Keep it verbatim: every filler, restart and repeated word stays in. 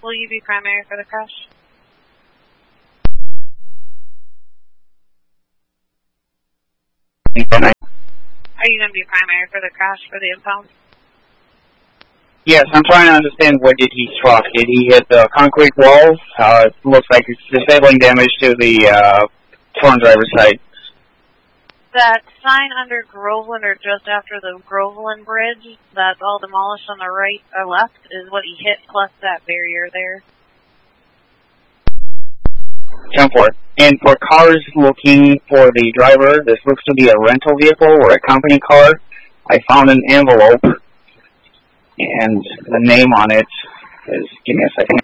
Will you be primary for the crash? Are you going to be primary for the crash for the impound? Yes, I'm trying to understand what did he struck. Did he hit the concrete walls? Uh, it looks like it's disabling damage to the uh, front driver's side. That sign under Groveland, or just after the Groveland Bridge, that's all demolished on the right or left, is what he hit, plus that barrier there. ten four. And for cars looking for the driver, this looks to be a rental vehicle or a company car. I found an envelope, and the name on it is, give me a second